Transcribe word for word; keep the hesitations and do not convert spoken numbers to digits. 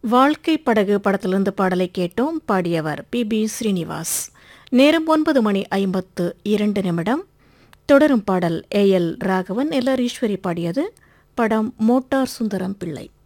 வாழ்க்கை படகு படத்திலிருந்து பாடலை கேட்டோம். பாடியவர் பி பி ஸ்ரீனிவாஸ். நேரம் ஒன்பது மணி ஐம்பத்து இரண்டு நிமிடம். தொடரும் பாடல் A L Raghavan, L R Eswari பாடியது. படம் மோட்டார் சுந்தரம் பிள்ளை.